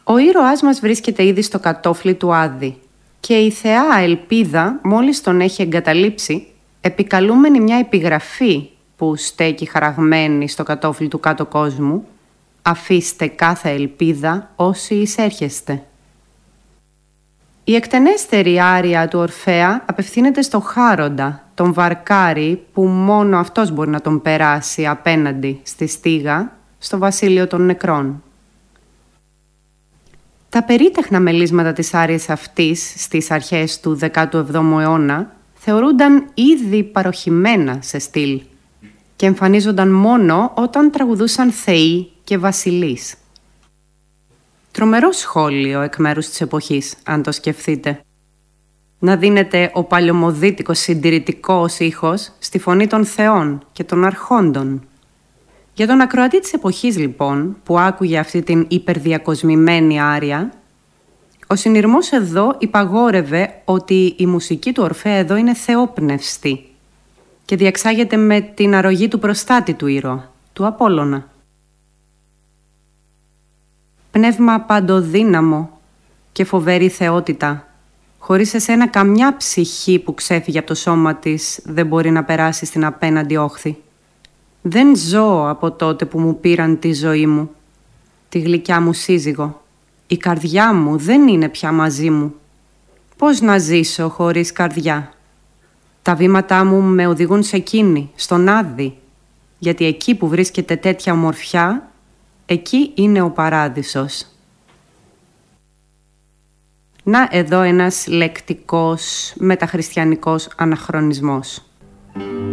Ο ήρωάς μας βρίσκεται ήδη στο κατόφλι του Άδη και η θεά Ελπίδα μόλις τον έχει εγκαταλείψει, επικαλούμενη μια επιγραφή που στέκει χαραγμένη στο κατόφλι του κάτω κόσμου, «Αφήστε κάθε ελπίδα όσοι εισέρχεστε». Η εκτενέστερη άρια του Ορφέα απευθύνεται στο Χάροντα, τον βαρκάρι που μόνο αυτός μπορεί να τον περάσει απέναντι στη στίγα, στο βασίλειο των νεκρών. Τα περίτεχνα μελίσματα της άριας αυτής στις αρχές του 17ου αιώνα θεωρούνταν ήδη παροχημένα σε στυλ και εμφανίζονταν μόνο όταν τραγουδούσαν θεοί και βασιλείς. Τρομερό σχόλιο εκ μέρους της εποχής, αν το σκεφτείτε. Να δίνεται ο παλαιομοδίτικος συντηρητικός ήχος στη φωνή των θεών και των αρχόντων. Για τον ακροατή της εποχής, λοιπόν, που άκουγε αυτή την υπερδιακοσμημένη άρια, ο συνειρμός εδώ υπαγόρευε ότι η μουσική του Ορφέα εδώ είναι θεόπνευστη και διεξάγεται με την αρρωγή του προστάτη του ήρωα, του Απόλλωνα. Πνεύμα παντοδύναμο και φοβερή θεότητα, χωρίς εσένα καμιά ψυχή που ξέφυγε από το σώμα της δεν μπορεί να περάσει στην απέναντι όχθη. Δεν ζω από τότε που μου πήραν τη ζωή μου, τη γλυκιά μου σύζυγο. Η καρδιά μου δεν είναι πια μαζί μου. Πώς να ζήσω χωρίς καρδιά? Τα βήματά μου με οδηγούν σε εκείνη, στον Άδη, γιατί εκεί που βρίσκεται τέτοια ομορφιά, εκεί είναι ο παράδεισος. Να εδώ ένας λεκτικός μεταχριστιανικός αναχρονισμός.